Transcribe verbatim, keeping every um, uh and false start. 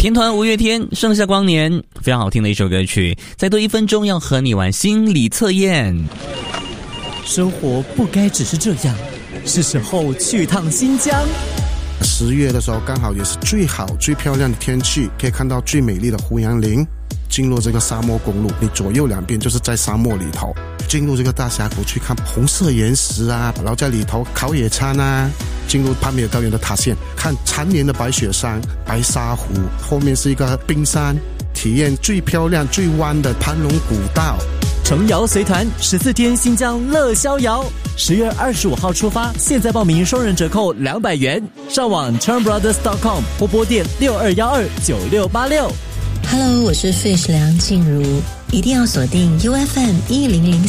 天团五月天《盛夏光年》非常好听的一首歌曲，再多一分钟要和你玩心理测验。 生活不该只是这样，是时候去趟新疆。 十月的时候刚好也是最好最漂亮的天气，可以看到最美丽的胡杨林。进入这个沙漠公路，你左右两边就是在沙漠里头，进入这个大峡谷去看红色岩石啊，然后在里头烤野餐啊，进入帕米尔高原的塔县，看缠绵的白雪山、白沙湖，后面是一个冰山，体验最漂亮最弯的盘龙古道。 程瑶随团十四天新疆乐逍遥，十月二十五号出发，现在报名双人折扣两百元，上网 turn brothers dot com 或拨电六二幺二九六八六。 Hello， 我是 Fish 梁静茹，一定要锁定 U F M 一零零。